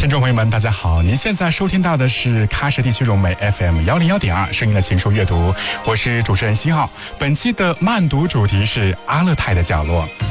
听众朋友们，大家好！您现在收听到的是喀什地区融媒 FM101.2声音的情书阅读，我是主持人新浩。本期的慢读主题是阿勒泰的角落。